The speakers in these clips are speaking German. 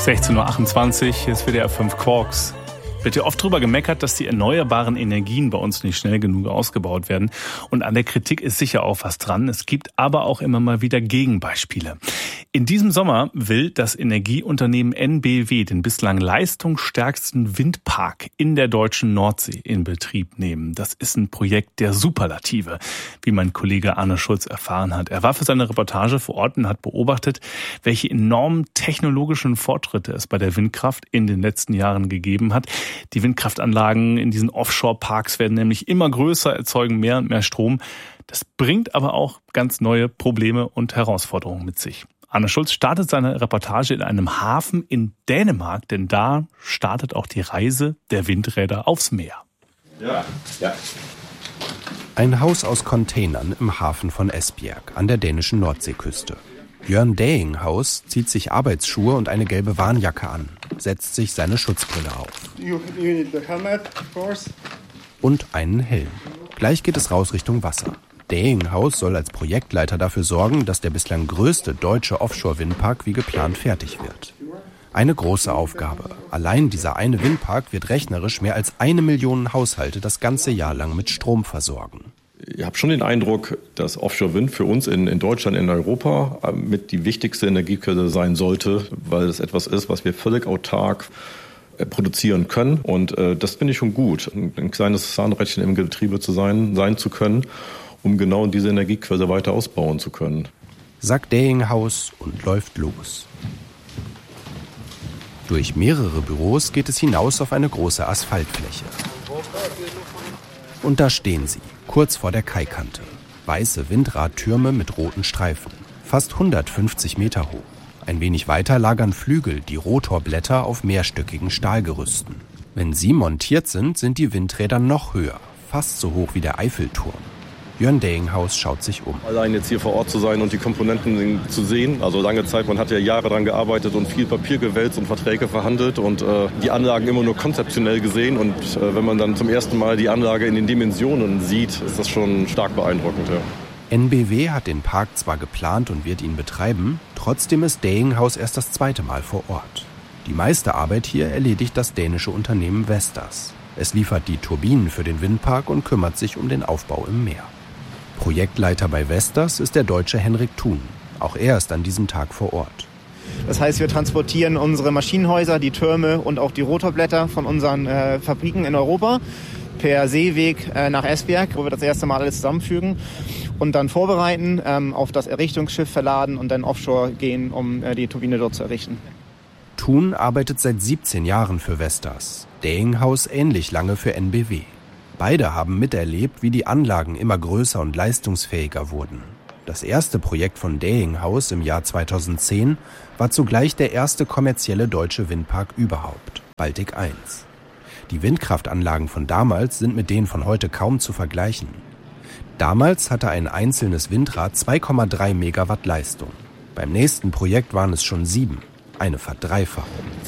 16:28 Uhr, hier ist WDR 5 Quarks. Wird ja oft drüber gemeckert, dass die erneuerbaren Energien bei uns nicht schnell genug ausgebaut werden. Und an der Kritik ist sicher auch was dran. Es gibt aber auch immer mal wieder Gegenbeispiele. In diesem Sommer will das Energieunternehmen NBW den bislang leistungsstärksten Windpark in der deutschen Nordsee in Betrieb nehmen. Das ist ein Projekt der Superlative, wie mein Kollege Arne Schulz erfahren hat. Er war für seine Reportage vor Ort und hat beobachtet, welche enormen technologischen Fortschritte es bei der Windkraft in den letzten Jahren gegeben hat. Die Windkraftanlagen in diesen Offshore-Parks werden nämlich immer größer, erzeugen mehr und mehr Strom. Das bringt aber auch ganz neue Probleme und Herausforderungen mit sich. Arne Schulz startet seine Reportage in einem Hafen in Dänemark, denn da startet auch die Reise der Windräder aufs Meer. Ja. Ein Haus aus Containern im Hafen von Esbjerg an der dänischen Nordseeküste. Jörn Dayinghaus zieht sich Arbeitsschuhe und eine gelbe Warnjacke an, setzt sich seine Schutzbrille auf. Und einen Helm. Gleich geht es raus Richtung Wasser. Dayinghaus soll als Projektleiter dafür sorgen, dass der bislang größte deutsche Offshore-Windpark wie geplant fertig wird. Eine große Aufgabe. Allein dieser eine Windpark wird rechnerisch mehr als 1 Million Haushalte das ganze Jahr lang mit Strom versorgen. Ich habe schon den Eindruck, dass Offshore-Wind für uns in Deutschland, in Europa mit die wichtigste Energiequelle sein sollte, weil es etwas ist, was wir völlig autark produzieren können. Und das finde ich schon gut, ein kleines Zahnrädchen im Getriebe sein zu können, um genau diese Energiequelle weiter ausbauen zu können. Sagt Dayinghaus und läuft los. Durch mehrere Büros geht es hinaus auf eine große Asphaltfläche. Und da stehen sie, kurz vor der Kaikante. Weiße Windradtürme mit roten Streifen, fast 150 Meter hoch. Ein wenig weiter lagern Flügel, die Rotorblätter auf mehrstöckigen Stahlgerüsten. Wenn sie montiert sind, sind die Windräder noch höher, fast so hoch wie der Eiffelturm. Jörn Dayinghaus schaut sich um. Allein jetzt hier vor Ort zu sein und die Komponenten zu sehen, also lange Zeit, man hat ja Jahre daran gearbeitet und viel Papier gewälzt und Verträge verhandelt und die Anlagen immer nur konzeptionell gesehen und wenn man dann zum ersten Mal die Anlage in den Dimensionen sieht, ist das schon stark beeindruckend. Ja. NBW hat den Park zwar geplant und wird ihn betreiben, trotzdem ist Dayinghaus erst das zweite Mal vor Ort. Die meiste Arbeit hier erledigt das dänische Unternehmen Vestas. Es liefert die Turbinen für den Windpark und kümmert sich um den Aufbau im Meer. Projektleiter bei Vestas ist der Deutsche Henrik Thun. Auch er ist an diesem Tag vor Ort. Das heißt, wir transportieren unsere Maschinenhäuser, die Türme und auch die Rotorblätter von unseren Fabriken in Europa per Seeweg nach Esbjerg, wo wir das erste Mal alles zusammenfügen und dann vorbereiten, auf das Errichtungsschiff verladen und dann offshore gehen, um die Turbine dort zu errichten. Thun arbeitet seit 17 Jahren für Vestas, Dayinghaus ähnlich lange für NBW. Beide haben miterlebt, wie die Anlagen immer größer und leistungsfähiger wurden. Das erste Projekt von Dayinghaus im Jahr 2010 war zugleich der erste kommerzielle deutsche Windpark überhaupt, Baltic 1. Die Windkraftanlagen von damals sind mit denen von heute kaum zu vergleichen. Damals hatte ein einzelnes Windrad 2,3 Megawatt Leistung. Beim nächsten Projekt waren es schon 7, eine Verdreifachung.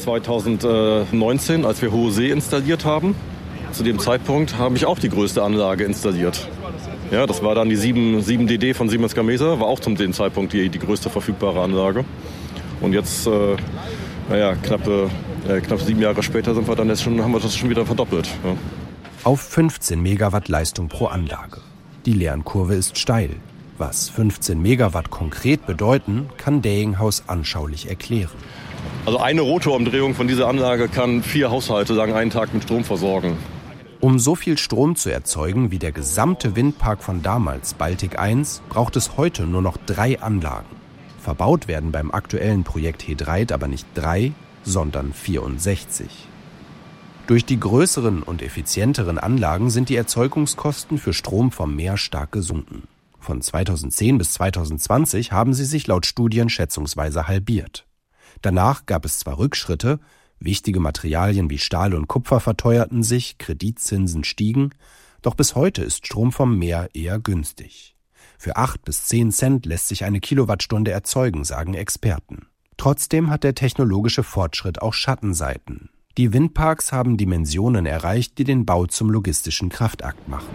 2019, als wir Hohe See installiert haben, zu dem Zeitpunkt habe ich auch die größte Anlage installiert. Ja, das war dann die 7DD von Siemens Gamesa, war auch zu dem Zeitpunkt die größte verfügbare Anlage. Und jetzt, knapp 7 Jahre später haben wir das schon wieder verdoppelt. Ja. Auf 15 Megawatt Leistung pro Anlage. Die Lernkurve ist steil. Was 15 Megawatt konkret bedeuten, kann Dayinghaus anschaulich erklären. Also eine Rotorumdrehung von dieser Anlage kann 4 Haushalte lang einen Tag mit Strom versorgen. Um so viel Strom zu erzeugen wie der gesamte Windpark von damals, Baltic 1, braucht es heute nur noch 3 Anlagen. Verbaut werden beim aktuellen Projekt He3 aber nicht 3, sondern 64. Durch die größeren und effizienteren Anlagen sind die Erzeugungskosten für Strom vom Meer stark gesunken. Von 2010 bis 2020 haben sie sich laut Studien schätzungsweise halbiert. Danach gab es zwar Rückschritte, wichtige Materialien wie Stahl und Kupfer verteuerten sich, Kreditzinsen stiegen, doch bis heute ist Strom vom Meer eher günstig. Für 8 bis 10 Cent lässt sich eine Kilowattstunde erzeugen, sagen Experten. Trotzdem hat der technologische Fortschritt auch Schattenseiten. Die Windparks haben Dimensionen erreicht, die den Bau zum logistischen Kraftakt machen.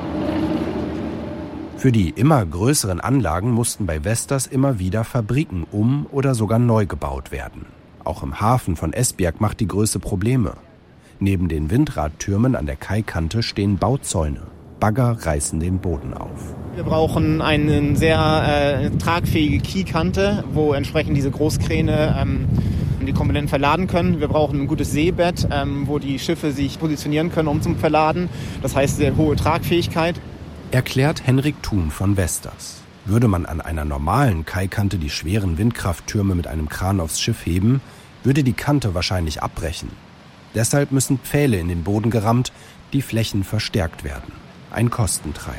Für die immer größeren Anlagen mussten bei Vestas immer wieder Fabriken oder sogar neu gebaut werden. Auch im Hafen von Esbjerg macht die Größe Probleme. Neben den Windradtürmen an der Kaikante stehen Bauzäune. Bagger reißen den Boden auf. Wir brauchen eine sehr tragfähige Kiekante, wo entsprechend diese Großkräne die Komponenten verladen können. Wir brauchen ein gutes Seebett, wo die Schiffe sich positionieren können, um zum Verladen. Das heißt, sehr hohe Tragfähigkeit. Erklärt Henrik Thun von Vestas. Würde man an einer normalen Kaikante die schweren Windkrafttürme mit einem Kran aufs Schiff heben, würde die Kante wahrscheinlich abbrechen. Deshalb müssen Pfähle in den Boden gerammt, die Flächen verstärkt werden. Ein Kostentreiber.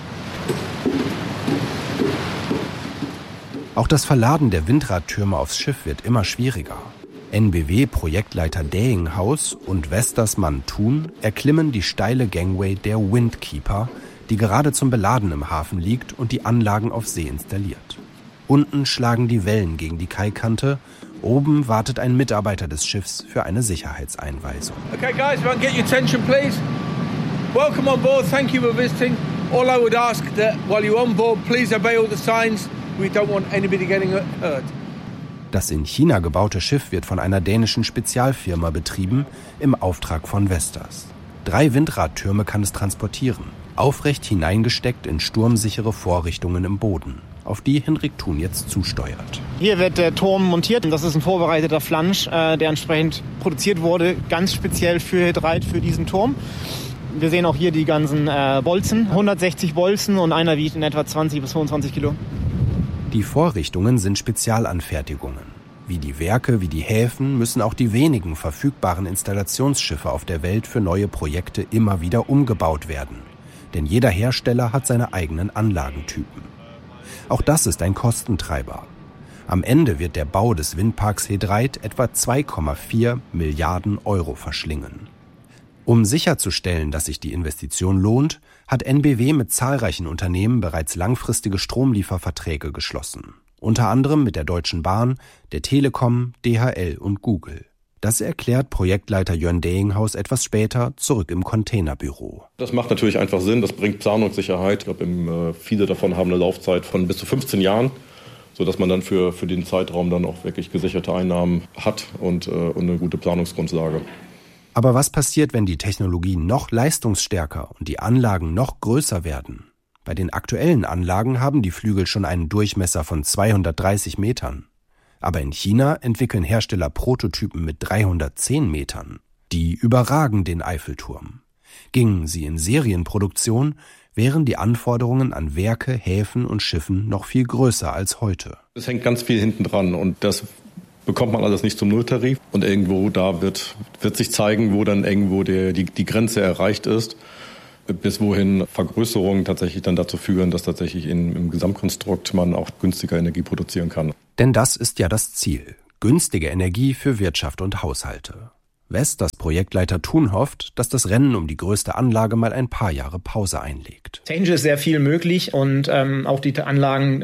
Auch das Verladen der Windradtürme aufs Schiff wird immer schwieriger. NBW-Projektleiter Dähinghaus und Vestas-Mann Thun erklimmen die steile Gangway der Windkeeper, die gerade zum Beladen im Hafen liegt und die Anlagen auf See installiert. Unten schlagen die Wellen gegen die Kaikante, oben wartet ein Mitarbeiter des Schiffs für eine Sicherheitseinweisung. Okay guys, if I can get your attention please. Welcome on board, thank you for visiting. All I would ask that while you're on board, please obey all the signs. We don't want anybody getting hurt. Das in China gebaute Schiff wird von einer dänischen Spezialfirma betrieben, im Auftrag von Vestas. 3 Windradtürme kann es transportieren, aufrecht hineingesteckt in sturmsichere Vorrichtungen im Boden, auf die Henrik Thun jetzt zusteuert. Hier wird der Turm montiert. Das ist ein vorbereiteter Flansch, der entsprechend produziert wurde, ganz speziell für He3, für diesen Turm. Wir sehen auch hier die ganzen Bolzen, 160 Bolzen und einer wiegt in etwa 20 bis 25 Kilo. Die Vorrichtungen sind Spezialanfertigungen. Wie die Werke, wie die Häfen müssen auch die wenigen verfügbaren Installationsschiffe auf der Welt für neue Projekte immer wieder umgebaut werden. Denn jeder Hersteller hat seine eigenen Anlagentypen. Auch das ist ein Kostentreiber. Am Ende wird der Bau des Windparks He3 etwa 2,4 Milliarden Euro verschlingen. Um sicherzustellen, dass sich die Investition lohnt, hat NBW mit zahlreichen Unternehmen bereits langfristige Stromlieferverträge geschlossen. Unter anderem mit der Deutschen Bahn, der Telekom, DHL und Google. Das erklärt Projektleiter Jörn Dähinghaus etwas später zurück im Containerbüro. Das macht natürlich einfach Sinn, das bringt Planungssicherheit. Ich glaube, viele davon haben eine Laufzeit von bis zu 15 Jahren, sodass man dann für den Zeitraum dann auch wirklich gesicherte Einnahmen hat und eine gute Planungsgrundlage. Aber was passiert, wenn die Technologien noch leistungsstärker und die Anlagen noch größer werden? Bei den aktuellen Anlagen haben die Flügel schon einen Durchmesser von 230 Metern. Aber in China entwickeln Hersteller Prototypen mit 310 Metern. Die überragen den Eiffelturm. Gingen sie in Serienproduktion, wären die Anforderungen an Werke, Häfen und Schiffen noch viel größer als heute. Es hängt ganz viel hinten dran und das bekommt man alles nicht zum Nulltarif. Und irgendwo da wird sich zeigen, wo dann irgendwo die Grenze erreicht ist, bis wohin Vergrößerungen tatsächlich dann dazu führen, dass tatsächlich im Gesamtkonstrukt man auch günstiger Energie produzieren kann. Denn das ist ja das Ziel. Günstige Energie für Wirtschaft und Haushalte. Vestas Projektleiter Thun hofft, dass das Rennen um die größte Anlage mal ein paar Jahre Pause einlegt. Technisch ist sehr viel möglich und auch die Anlagen,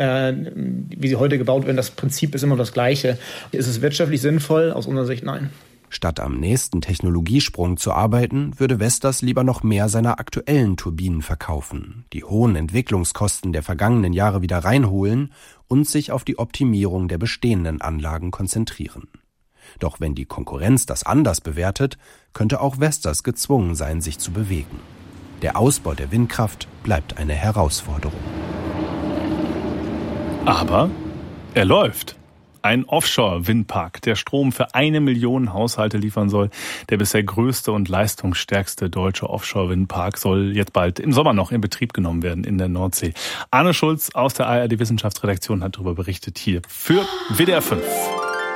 wie sie heute gebaut werden, das Prinzip ist immer das gleiche. Ist es wirtschaftlich sinnvoll? Aus unserer Sicht nein. Statt am nächsten Technologiesprung zu arbeiten, würde Vestas lieber noch mehr seiner aktuellen Turbinen verkaufen, die hohen Entwicklungskosten der vergangenen Jahre wieder reinholen und sich auf die Optimierung der bestehenden Anlagen konzentrieren. Doch wenn die Konkurrenz das anders bewertet, könnte auch Vestas gezwungen sein, sich zu bewegen. Der Ausbau der Windkraft bleibt eine Herausforderung. Aber er läuft. Ein Offshore-Windpark, der Strom für 1 Million Haushalte liefern soll. Der bisher größte und leistungsstärkste deutsche Offshore-Windpark soll jetzt bald im Sommer noch in Betrieb genommen werden in der Nordsee. Arne Schulz aus der ARD-Wissenschaftsredaktion hat darüber berichtet hier für WDR 5.